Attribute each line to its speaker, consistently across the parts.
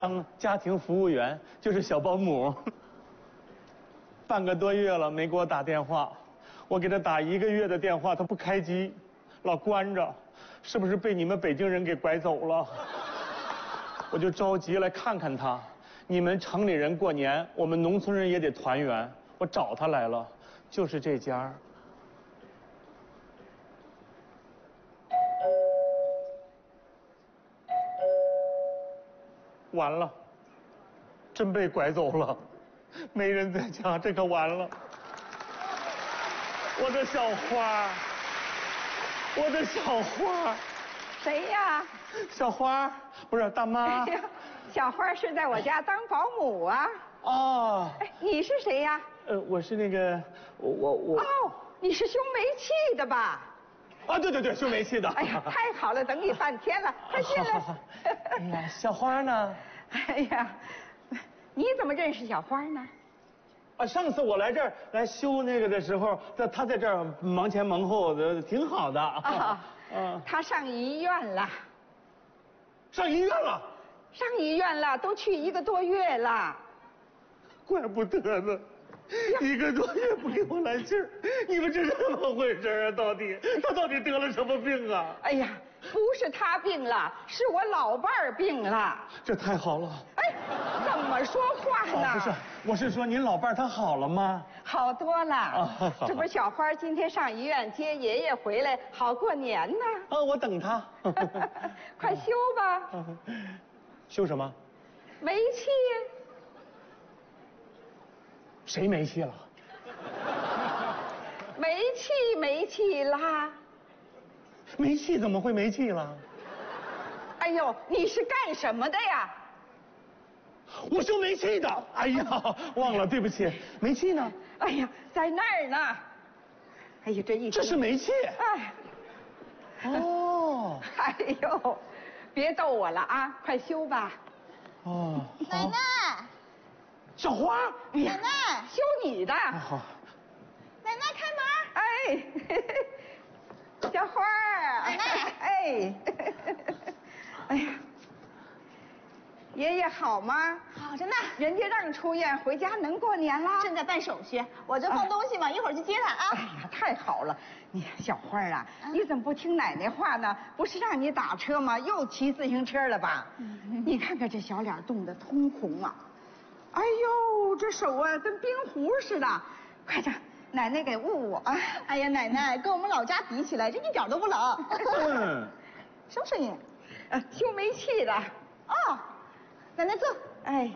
Speaker 1: 当家庭服务员，就是小保姆。半个多月了没给我打电话，我给他打1个月的电话，他不开机，老关着，是不是被你们北京人给拐走了？我就着急来看看他。你们城里人过年，我们农村人也得团圆，我找他来了，就是这家。完了，真被拐走了，没人在家，这可完了。我的小花，我的小花。
Speaker 2: 谁呀？
Speaker 1: 小花，不是大妈。
Speaker 2: 哎呀，小花是在我家当保姆啊。
Speaker 1: 哦。
Speaker 2: 哎，你是谁呀？
Speaker 1: 我是那个我。
Speaker 2: 哦，你是修煤气的吧？
Speaker 1: 啊，对，修煤气的。
Speaker 2: 哎呀，太好了，等你半天了，快进来。
Speaker 1: 哎呀，小花呢？
Speaker 2: 哎呀，你怎么认识小花呢？
Speaker 1: 啊，上次我来这儿来修那个的时候，他在这儿忙前忙后的，挺好的。
Speaker 2: 啊，他上医院了。
Speaker 1: 上医院了？
Speaker 2: 上医院了，都去1个多月了。
Speaker 1: 怪不得呢。1个多月不给我来信儿，你们这是怎么回事啊？他到底得了什么病啊？
Speaker 2: 哎呀，不是他病了，是我老伴儿病了。
Speaker 1: 这太好了。
Speaker 2: 哎，怎么说话呢？
Speaker 1: 不是，我是说您老伴儿他好了吗？
Speaker 2: 好多了。这不是小花今天上医院接爷爷回来，好过年呢。
Speaker 1: 我等他。
Speaker 2: 快修吧。
Speaker 1: 修什么？
Speaker 2: 煤气。
Speaker 1: 谁没气了？
Speaker 2: 煤气啦！
Speaker 1: 煤气怎么会没气了？
Speaker 2: 哎呦，你是干什么的呀？
Speaker 1: 我修煤气的。哎呀，忘了，对不起。煤气呢？
Speaker 2: 哎呀，在那儿呢。哎呀，这
Speaker 1: 是煤气。
Speaker 2: 哎。
Speaker 1: 哦。
Speaker 2: 哎呦，别逗我了啊，快修吧。
Speaker 3: 哦。奶奶。
Speaker 1: 小花，
Speaker 2: 奶奶，修你的。
Speaker 1: 好。
Speaker 3: 奶奶开
Speaker 2: 门。哎，小花儿。
Speaker 3: 奶奶。
Speaker 2: 哎。哎呀，爷爷好吗？
Speaker 3: 好着呢。
Speaker 2: 人家让出院回家能过年了。
Speaker 3: 正在办手续，我这放东西嘛，一会儿去接他啊。
Speaker 2: 哎呀，太好了！你小花啊，你怎么不听奶奶话呢？不是让你打车吗？又骑自行车了吧？你看看这小脸冻得通红啊！哎呦，这手啊跟冰壶似的，快点，奶奶给捂捂啊！
Speaker 3: 哎呀，奶奶跟我们老家比起来，这一点都不冷。什么声音？
Speaker 2: 修煤气的。
Speaker 3: 哦，奶奶坐。
Speaker 2: 哎，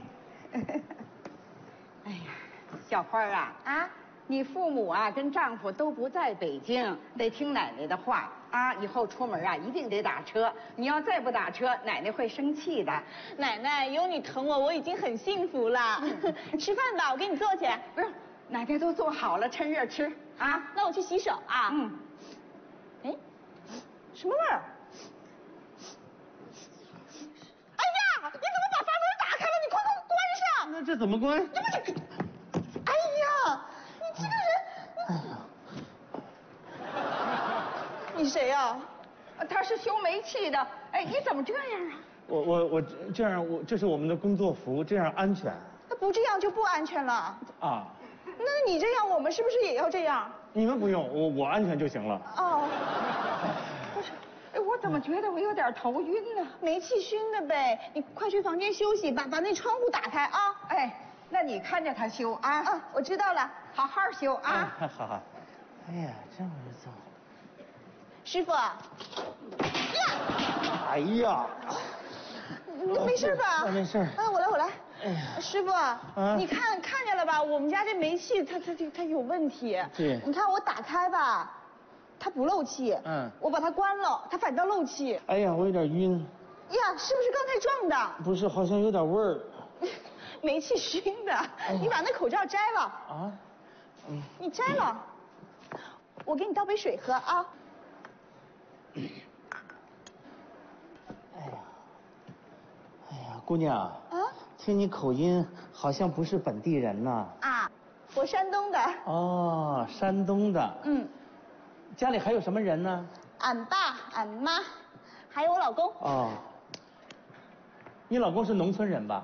Speaker 2: 哎呀，小花啊，你父母啊跟丈夫都不在北京，得听奶奶的话啊！以后出门啊一定得打车，你要再不打车，奶奶会生气的。
Speaker 3: 奶奶有你疼我，我已经很幸福了。吃饭吧，我给你做去。
Speaker 2: 不用，奶奶都做好了，趁热吃啊。
Speaker 3: 那我去洗手啊。哎，什么味儿？哎呀，你怎么把阀门打开了？你快关上！
Speaker 1: 那这怎么关？
Speaker 3: 这不是……哎呀，你这个人……
Speaker 1: 哎呀。
Speaker 3: 你谁呀？
Speaker 2: 他是修煤气的。哎，你怎么这样啊？
Speaker 1: 我这样，这是我们的工作服，这样安全。
Speaker 3: 那不这样就不安全了
Speaker 1: 啊？
Speaker 3: 那你这样，我们是不是也要这样？
Speaker 1: 你们不用，我安全就行了。
Speaker 3: 哦。
Speaker 2: 不是，哎，我怎么觉得我有点头晕呢？
Speaker 3: 煤气熏的呗。你快去房间休息，把那窗户打开啊。
Speaker 2: 哎，那你看着他修啊。
Speaker 3: 我知道了，
Speaker 2: 好好修啊。
Speaker 1: 好。哎呀，这么走。
Speaker 3: 师傅。呀！
Speaker 1: 哎呀，
Speaker 3: 你没事吧？
Speaker 1: 没事。
Speaker 3: 我来。
Speaker 1: 哎呀，
Speaker 3: 师傅，你看见了吧？我们家这煤气它有问题。
Speaker 1: 对。
Speaker 3: 你看我打开吧，它不漏气。我把它关了，它反倒漏气。
Speaker 1: 哎呀，我有点晕。
Speaker 3: 呀，是不是刚才撞的？
Speaker 1: 不是，好像有点味儿。
Speaker 3: 煤气熏的。你把那口罩摘了。
Speaker 1: 啊？
Speaker 3: 你摘了，我给你倒杯水喝啊。
Speaker 1: 哎呀，姑娘。听你口音，好像不是本地人呐。
Speaker 3: 我山东的。
Speaker 1: 哦，山东的。家里还有什么人呢？
Speaker 3: 俺爸、俺妈，还有我老公。
Speaker 1: 哦。 你老公是农村人吧？